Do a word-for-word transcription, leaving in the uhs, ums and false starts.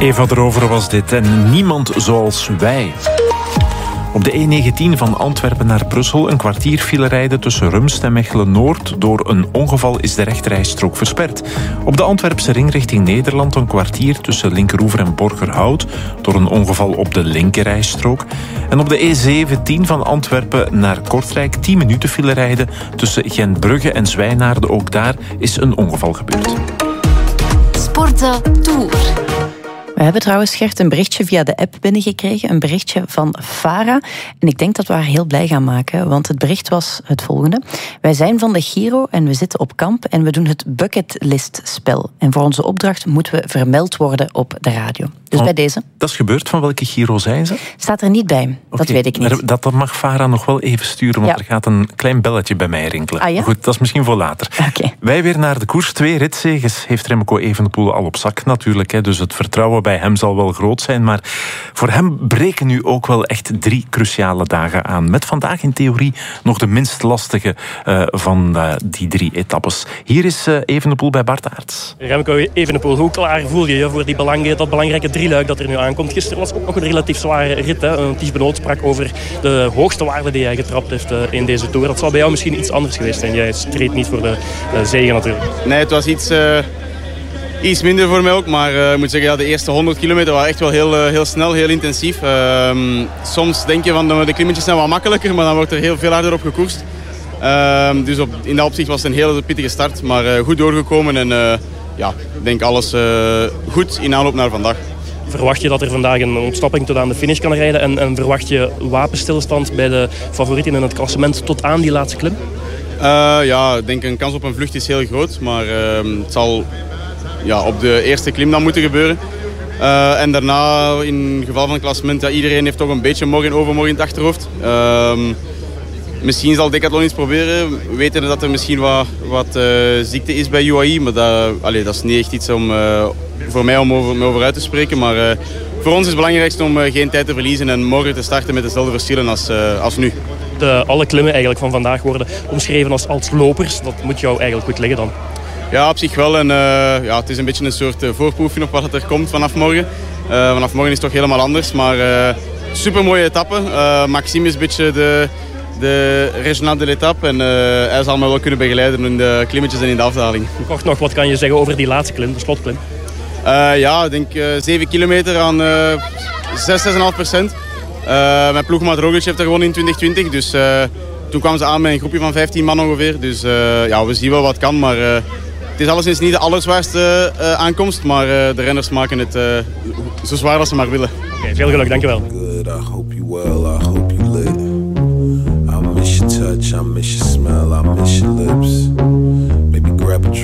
Eva de Rover was dit en niemand zoals wij. Op de E negentien van Antwerpen naar Brussel een kwartier file rijden tussen Rumst en Mechelen-Noord. Door een ongeval is de rechterrijstrook versperd. Op de Antwerpse ring richting Nederland een kwartier tussen Linkeroever en Borgerhout. Door een ongeval op de linkerrijstrook. En op de E zeventien van Antwerpen naar Kortrijk tien minuten file rijden tussen Gentbrugge en Zwijnaarden. Ook daar is een ongeval gebeurd. Sporten Tour. We hebben trouwens, Gert, een berichtje via de app binnengekregen. Een berichtje van Farah. En ik denk dat we haar heel blij gaan maken. Want het bericht was het volgende. Wij zijn van de Giro en we zitten op kamp. En we doen het bucketlist-spel. En voor onze opdracht moeten we vermeld worden op de radio. Dus oh, bij deze. Dat is gebeurd. Van welke Giro zijn ze? Staat er niet bij. Okay, dat weet ik niet. Dat, dat mag Farah nog wel even sturen. Want ja. er gaat een klein belletje bij mij rinkelen. Ah, ja? Goed, dat is misschien voor later. Okay. Wij weer naar de koers. Twee ritzeges heeft Remco Evenepoel al op zak natuurlijk. Hè. Dus het vertrouwen bij hem zal wel groot zijn. Maar voor hem breken nu ook wel echt drie cruciale dagen aan. Met vandaag in theorie nog de minst lastige uh, van uh, die drie etappes. Hier is uh, Evenepoel bij Bart Aerts. Remco Evenepoel, hoe klaar voel je je voor die belang, dat belangrijke drieluik dat er nu aankomt? Gisteren was ook nog een relatief zware rit. Hè? Ties Benoot sprak over de hoogste waarde die hij getrapt heeft uh, in deze Tour. Dat zal bij jou misschien iets anders geweest zijn. Jij streed niet voor de uh, zege natuurlijk. Nee, het was iets... Uh... Iets minder voor mij ook, maar uh, ik moet zeggen, ja, de eerste honderd kilometer waren echt wel heel, uh, heel snel, heel intensief. Uh, soms denk je van de, de klimmetjes zijn wat makkelijker, maar dan wordt er heel veel harder op gekoerst. Uh, dus op, in dat opzicht was het een hele pittige start, maar uh, goed doorgekomen en uh, ja, ik denk alles uh, goed in aanloop naar vandaag. Verwacht je dat er vandaag een ontsnapping tot aan de finish kan rijden en, en verwacht je wapenstilstand bij de favorieten in het klassement tot aan die laatste klim? Uh, ja, ik denk een kans op een vlucht is heel groot, maar uh, het zal... Ja, op de eerste klim dan moeten gebeuren. Uh, en daarna, in het geval van het klassement, ja, iedereen heeft toch een beetje morgen en overmorgen in het achterhoofd. Uh, misschien zal Decathlon iets proberen. We weten dat er misschien wat, wat uh, ziekte is bij U A E, maar dat, allee, dat is niet echt iets om, uh, voor mij om over, over uit te spreken. Maar uh, voor ons is het belangrijkste om uh, geen tijd te verliezen en morgen te starten met dezelfde verschillen als, uh, als nu. De, alle klimmen eigenlijk van vandaag worden omschreven als, als lopers. Dat moet jou eigenlijk goed liggen dan. Ja, op zich wel. En, uh, ja, het is een beetje een soort uh, voorproefje op wat er komt vanaf morgen. Uh, vanaf morgen is het toch helemaal anders. Maar uh, super mooie etappe. Uh, Maxime is een beetje de, de regionaal de l'étape. En uh, hij zal me wel kunnen begeleiden in de klimmetjes en in de afdaling. Kort nog, wat kan je zeggen over die laatste klim, de slotklim? Uh, ja, ik denk uh, zeven kilometer aan uh, zes, zes komma vijf procent. Uh, mijn ploegmaat Roglic heeft er gewonnen in twintig twintig. Dus uh, toen kwamen ze aan met een groepje van vijftien man ongeveer. Dus uh, ja, we zien wel wat kan, maar... Uh, Het is alleszins niet de allerzwaarste uh, aankomst, maar uh, de renners maken het uh, zo zwaar als ze maar willen. Oké, okay, veel geluk, dankjewel. Good, I hope you well, I hope you lit. I miss your touch, I miss your smell, I miss your lips. Maybe grab a